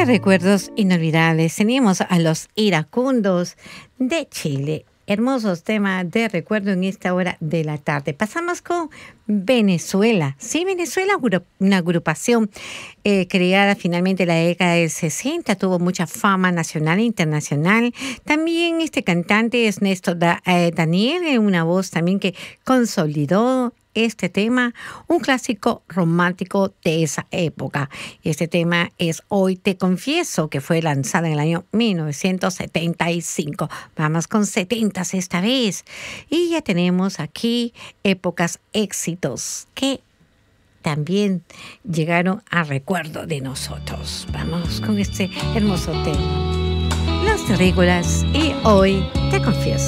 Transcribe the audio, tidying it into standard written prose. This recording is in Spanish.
Qué recuerdos inolvidables. Teníamos a los iracundos de Chile. Hermosos temas de recuerdo en esta hora de la tarde. Pasamos con Venezuela. Sí, Venezuela, una agrupación creada finalmente en la década del 60, tuvo mucha fama nacional e internacional. También este cantante es Néstor Daniel, una voz también que consolidó este tema, un clásico romántico de esa época. Este tema es Hoy Te Confieso, que fue lanzada en el año 1975. Vamos con 70s esta vez. Y ya tenemos aquí épocas éxitos que también llegaron a recuerdo de nosotros. Vamos con este hermoso tema. Los Terrícolas y Hoy Te Confieso.